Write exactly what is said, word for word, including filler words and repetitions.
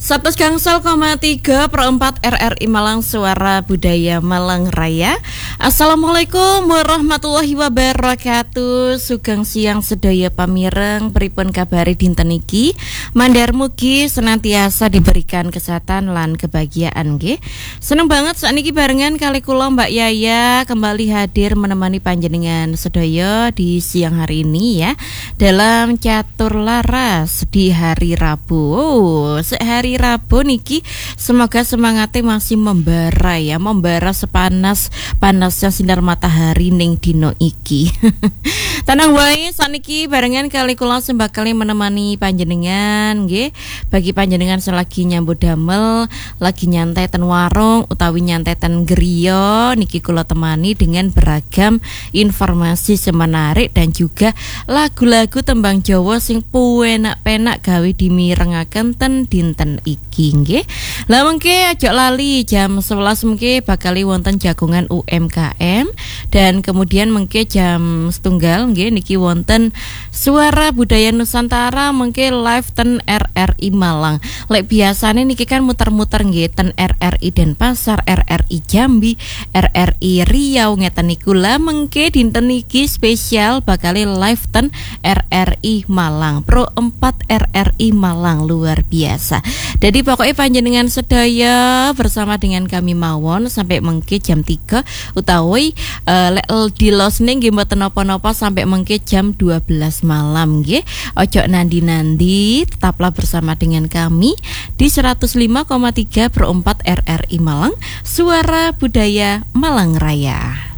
seratus gangsal koma tiga per empat R R I Malang, Suara Budaya Malang Raya. Assalamualaikum warahmatullahi wabarakatuh. Sugeng siang sedaya pamireng, pripun kabari dinten iki? Mandar mugi senantiasa diberikan kesehatan lan kebahagiaan nggih. Seneng banget sakniki barengan kali kula Mbak Yaya kembali hadir menemani panjenengan sedaya di siang hari ini ya, dalam catur laras di hari Rabu. Oh, sehari Rabu niki semoga semangatnya masih membara ya, membara sepanas panasnya sinar matahari ning dino iki. Tenang wae saniki barengan kali kula sembakali menemani panjenengan nggih. Bagi panjenengan selagi nyambut damel, lagi nyantai ten warung utawi nyantai ten griya, niki kula temani dengan beragam informasi semenarik dan juga lagu-lagu tembang Jawa sing puenak-penak gawe dimirengaken ten dinten iki nggih. Lah mengke aja lali jam sebelas mengke bakal wonten jagongan U M K M dan kemudian mengke jam setunggal nggih niki wonten Suara Budaya Nusantara mengke live ten R R I Malang. Lek biasane niki kan muter-muter nggih ten R R I Denpasar, R R I Jambi, R R I Riau ngeten niku. Lah mengke dinten iki spesial bakal live ten R R I Malang. Pro empat R R I Malang luar biasa. Jadi pokoknya panjenengan sedaya bersama dengan kami mawon sampai mengke jam tiga utawi uh, lek di losning nggih mboten napa-napa sampai mengke jam dua belas malam nggih. Ojo nandi-nandi, tetaplah bersama dengan kami di seratus lima koma tiga per empat R R I Malang, Suara Budaya Malang Raya.